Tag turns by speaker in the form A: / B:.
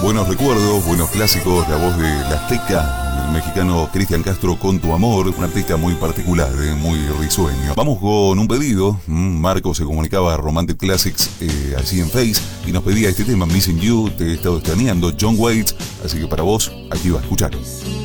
A: Buenos recuerdos, buenos clásicos, la voz de La Azteca, el mexicano Cristian Castro con Tu Amor, un artista muy particular, muy risueño. Vamos con un pedido. Marco se comunicaba a Romantic Classics allí en Face y nos pedía este tema, Missing You, te he estado extrañando, John Waits, así que para vos, aquí va a escuchar.